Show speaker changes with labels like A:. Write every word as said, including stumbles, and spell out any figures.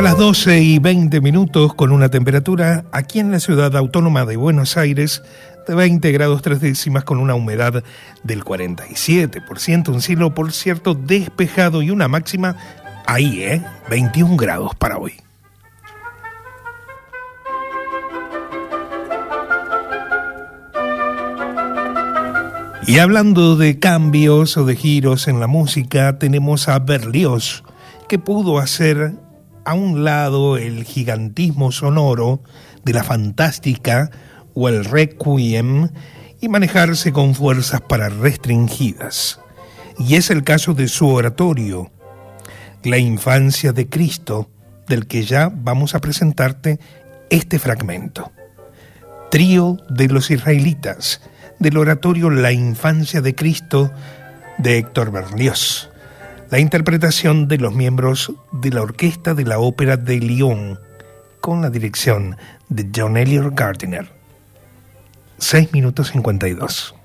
A: Ya las doce y veinte minutos, con una temperatura aquí en la ciudad autónoma de Buenos Aires de veinte grados tres décimas, con una humedad del cuarenta y siete por ciento, un cielo, por cierto, despejado y una máxima ahí, ¿eh? veintiún grados para hoy. Y hablando de cambios o de giros en la música, tenemos a Berlioz, que pudo hacer a un lado el gigantismo sonoro de la fantástica o el requiem y manejarse con fuerzas para restringidas. Y es el caso de su oratorio, La infancia de Cristo, del que ya vamos a presentarte este fragmento. Trío de los israelitas, del oratorio La infancia de Cristo de Héctor Berlioz. La interpretación de los miembros de la Orquesta de la Ópera de Lyon, con la dirección de John Eliot Gardiner. seis minutos cincuenta y dos.